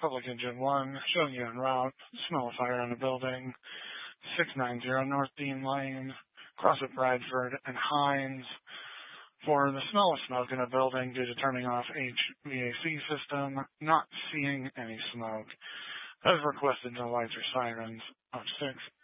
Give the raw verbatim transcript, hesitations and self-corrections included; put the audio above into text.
Public Engine one, showing you en route, smell of fire in a building, six ninety North Dean Lane, cross at Bradford and Hines, for the smell of smoke in a building due to turning off H V A C system, not seeing any smoke. As requested, no lights or sirens. Op six